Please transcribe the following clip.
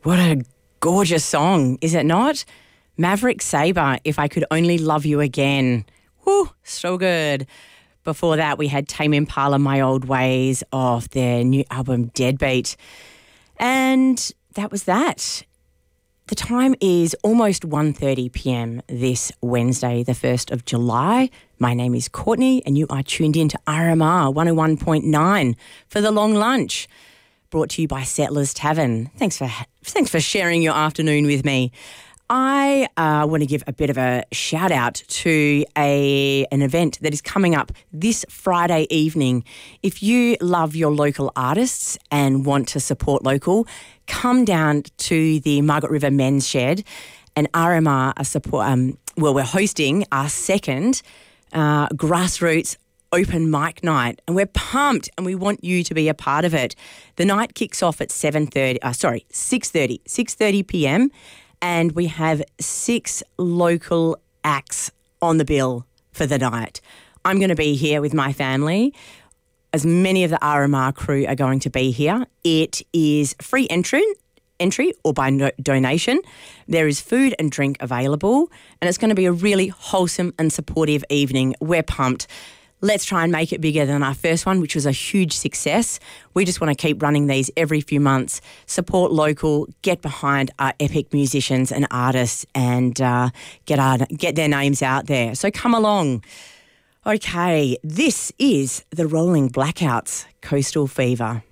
What a gorgeous song, is it not? Maverick Sabre, If I Could Only Love You Again. Woo, so good. Before that, we had Tame Impala, My Old Ways, off their new album Deadbeat. And that was that. The time is almost 1:30 p.m. this Wednesday, the 1st of July. My name is Courtney and you are tuned in to RMR 101.9 for The Long Lunch, brought to you by Settlers Tavern. Thanks for sharing your afternoon with me. I want to give a bit of a shout out to an event that is coming up this Friday evening. If you love your local artists and want to support local, come down to the Margaret River Men's Shed, and RMR we're hosting our second grassroots open mic night, and we're pumped and we want you to be a part of it. The night kicks off at 6:30 p.m. and we have 6 local acts on the bill for the night. I'm going to be here with my family. As many of the RMR crew are going to be here. It is free entry or by donation. There is food and drink available, and it's going to be a really wholesome and supportive evening. We're pumped. Let's try and make it bigger than our first one, which was a huge success. We just want to keep running these every few months, support local, get behind our epic musicians and artists, and get their names out there. So come along. Okay, this is the Rolling Blackouts, Coastal Fever.